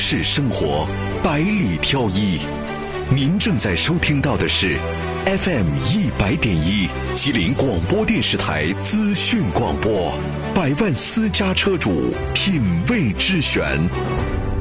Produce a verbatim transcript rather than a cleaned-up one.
市生活，百里挑一。您正在收听到的是 F M 一百点一吉林广播电视台资讯广播，百万私家车主品味之选。